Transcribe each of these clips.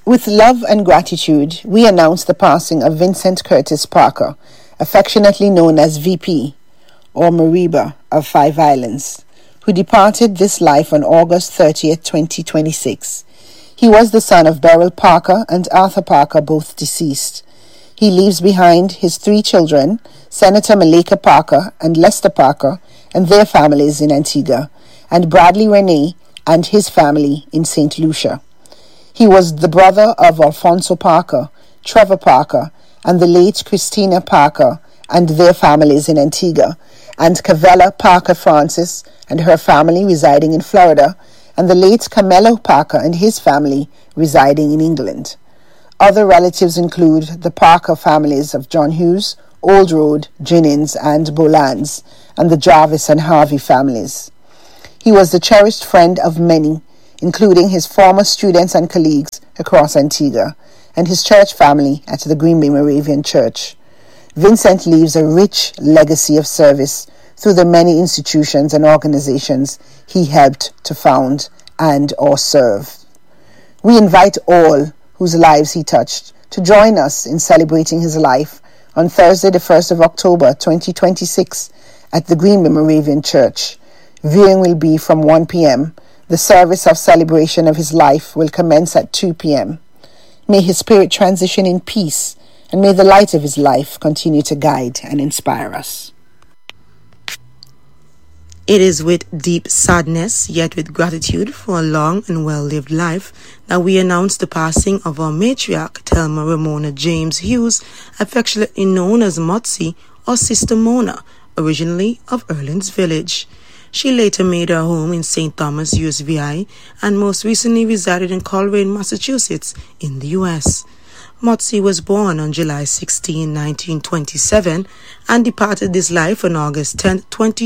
With love and gratitude, we announce the passing of Vincent Curtis Parker, affectionately known as VP, or Mariba of Five Islands, who departed this life on August 30th, 2026. He was the son of Beryl Parker and Arthur Parker, both deceased. He leaves behind his 3 children, Senator Malika Parker and Lester Parker, and their families in Antigua, and Bradley Renee and his family in St. Lucia. He was the brother of Alfonso Parker, Trevor Parker, and the late Christina Parker and their families in Antigua, and Cavella Parker Francis and her family residing in Florida, and the late Camelo Parker and his family residing in England. Other relatives include the Parker families of John Hughes, Old Road, Jennings, and Bolans, and the Jarvis and Harvey families. He was the cherished friend of many, including his former students and colleagues across Antigua, and his church family at the Green Bay Moravian Church. Vincent leaves a rich legacy of service through the many institutions and organizations he helped to found and or serve. We invite all whose lives he touched to join us in celebrating his life on Thursday, the 1st of October, 2026, at the Green Bay Moravian Church. Viewing will be from 1 p.m. The service of celebration of his life will commence at 2 p.m. May his spirit transition in peace, and may the light of his life continue to guide and inspire us. It is with deep sadness, yet with gratitude for a long and well-lived life, that we announce the passing of our matriarch, Thelma Ramona James Hughes, affectionately known as Motsi or Sister Mona, originally of Erlin's Village. She later made her home in St. Thomas, USVI, and most recently resided in Coleraine, Massachusetts, in the U.S. Motsi was born on July 16, 1927, and departed this life on August 10,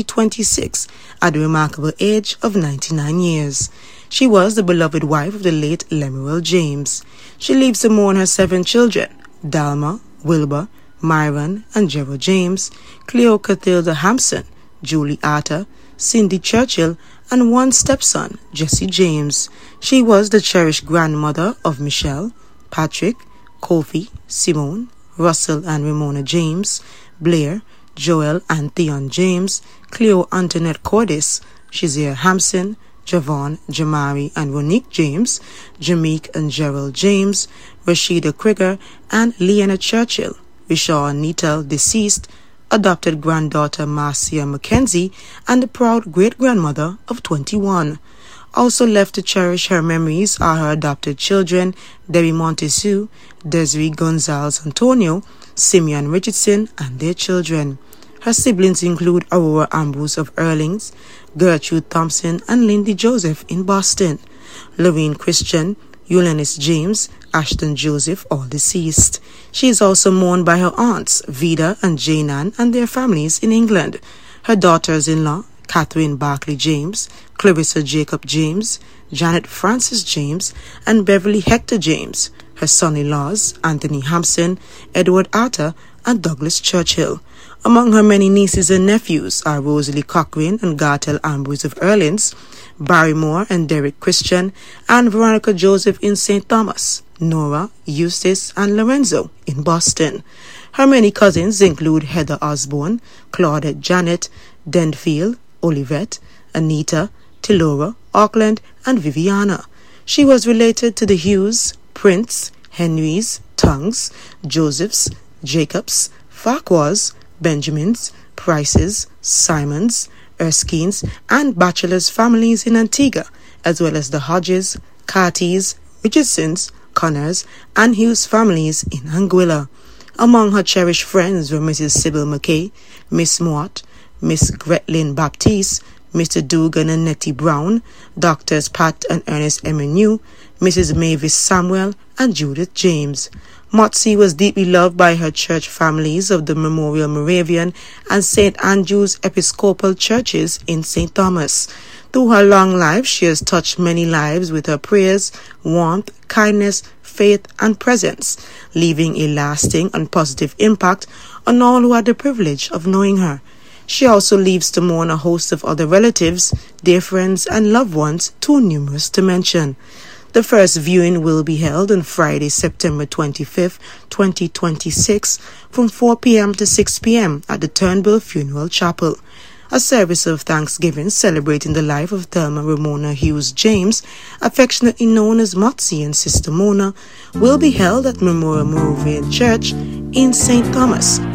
2026, at the remarkable age of 99 years. She was the beloved wife of the late Lemuel James. She leaves to mourn her 7 children, Dalma, Wilbur, Myron, and Gerald James, Cleo Cathilda Hampson, Julie Arthur, Cindy Churchill, and 1 stepson, Jesse James. She was the cherished grandmother of Michelle, Patrick, Kofi, Simone, Russell and Ramona James, Blair, Joel and Theon James, Cleo Antoinette Cordis, Shazia Hampson, Javon, Jamari and Ronique James, Jameek and Gerald James, Rashida Krieger and Leanna Churchill, Rishaw Neatel, deceased, adopted granddaughter Marcia Mackenzie, and the proud great-grandmother of 21. Also left to cherish her memories are her adopted children, Debbie Montesue, Desiree Gonzalez Antonio, Simeon Richardson, and their children. Her siblings include Aurora Ambrose of Erlings, Gertrude Thompson, and Lindy Joseph in Boston, Lorraine Christian, Eulanis James, Ashton Joseph, all deceased. She is also mourned by her aunts, Vida and Jane Ann, and their families in England. Her daughters-in-law, Catherine Barclay James, Clarissa Jacob James, Janet Francis James, and Beverly Hector James. Her son-in-laws, Anthony Hampson, Edward Arthur, and Douglas Churchill. Among her many nieces and nephews are Rosalie Cochrane and Gartel Ambrose of Erlins, Barrymore and Derek Christian, and Veronica Joseph in St. Thomas, Nora, Eustace, and Lorenzo in Boston. Her many cousins include Heather Osborne, Claudette Janet, Denfield, Olivette, Anita, Tilora, Auckland, and Viviana. She was related to the Hughes, Prince, Henrys, Tongues, Josephs, Jacobs, Farquhars, Benjamins, Prices, Simons, Erskines, and Bachelors families in Antigua, as well as the Hodges, Cartys, Richardsons, Connors, and Hughes families in Anguilla. Among her cherished friends were Mrs. Sybil McKay, Miss Mott, Miss Gretlin Baptiste, Mr. Dugan and Nettie Brown, Doctors Pat and Ernest Emmanuel, Mrs. Mavis Samuel, and Judith James. Motsi was deeply loved by her church families of the Memorial Moravian and St. Andrew's Episcopal churches in St. Thomas. Through her long life, she has touched many lives with her prayers, warmth, kindness, faith, and presence, leaving a lasting and positive impact on all who had the privilege of knowing her. She also leaves to mourn a host of other relatives, dear friends, and loved ones too numerous to mention. The first viewing will be held on Friday, September 25th, 2026, from 4 p.m. to 6 p.m. at the Turnbull Funeral Chapel. A service of thanksgiving celebrating the life of Thelma Ramona Hughes James, affectionately known as Motsi and Sister Mona, will be held at Memorial Moravian Church in St. Thomas,